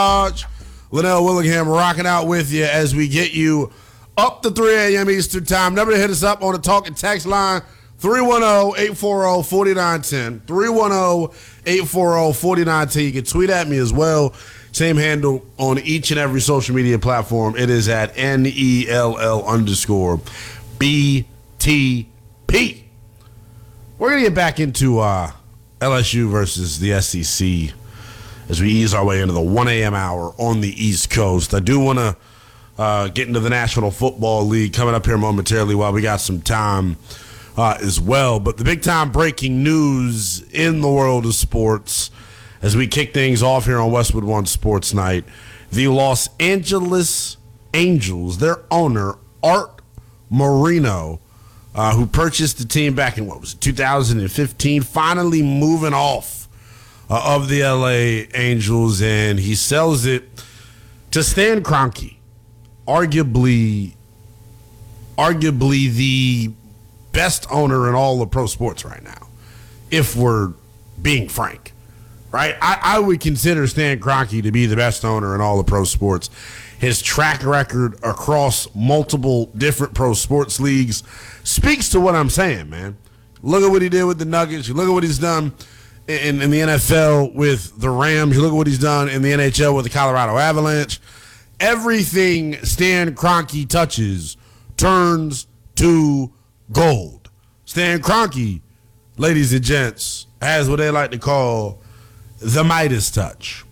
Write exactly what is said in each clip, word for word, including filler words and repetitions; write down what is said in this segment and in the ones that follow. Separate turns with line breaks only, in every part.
Linnell Willingham rocking out with you as we get you up to three a.m. Eastern Time. Number to hit us up on the talk and text line, three one zero, eight four zero, four nine one zero. three one zero, eight four zero, four nine one zero. You can tweet at me as well. Same handle on each and every social media platform. It is at N E L L underscore B T P. We're going to get back into uh, L S U versus the S E C as we ease our way into the one a.m. hour on the East Coast. I do want to uh, get into the National Football League coming up here momentarily while we got some time uh, as well. But the big-time breaking news in the world of sports as we kick things off here on Westwood One Sports Night, the Los Angeles Angels, their owner, Art Moreno, uh, who purchased the team back in, what was it, two thousand fifteen, finally moving off Uh, of the L A Angels, and he sells it to Stan Kroenke, arguably, arguably the best owner in all of pro sports right now, if we're being frank, right? I, I would consider Stan Kroenke to be the best owner in all of pro sports. His track record across multiple different pro sports leagues speaks to what I'm saying, man. Look at what he did with the Nuggets. You look at what he's done In, in the N F L with the Rams. You look at what he's done in the N H L with the Colorado Avalanche. Everything Stan Kroenke touches turns to gold. Stan Kroenke, ladies and gents, has what they like to call the Midas touch.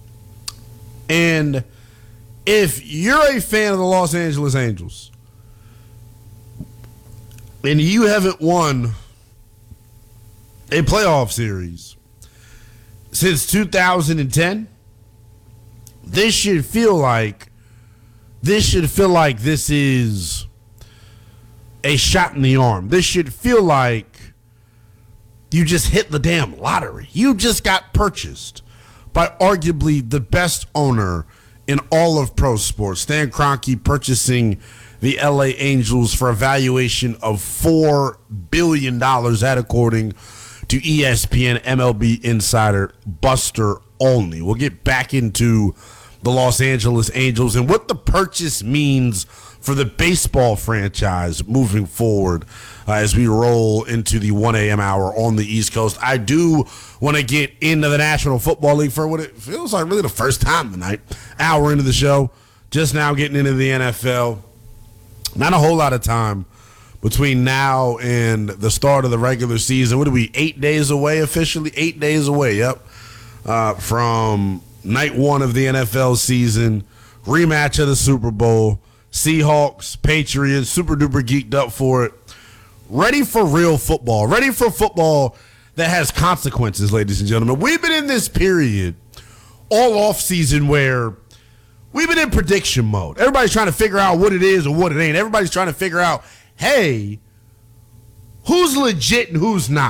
And if you're a fan of the Los Angeles Angels and you haven't won a playoff series since two thousand ten, this should feel like this should feel like this is a shot in the arm. This should feel like you just hit the damn lottery. You just got purchased by arguably the best owner in all of pro sports. Stan Kroenke purchasing the L A Angels for a valuation of four billion dollars, that according to E S P N M L B insider Buster Olney. We'll get back into the Los Angeles Angels and what the purchase means for the baseball franchise moving forward uh, as we roll into the one a.m. hour on the East Coast. I do want to get into the National Football League for what it feels like really the first time tonight. Hour into the show, just now getting into the N F L. Not a whole lot of time between now and the start of the regular season. What are we, eight days away officially? Eight days away, yep, uh, from night one of the N F L season, rematch of the Super Bowl, Seahawks, Patriots, super duper geeked up for it. Ready for real football. Ready for football that has consequences, ladies and gentlemen. We've been in this period all off season where we've been in prediction mode. Everybody's trying to figure out what it is or what it ain't. Everybody's trying to figure out, hey, who's legit and who's not?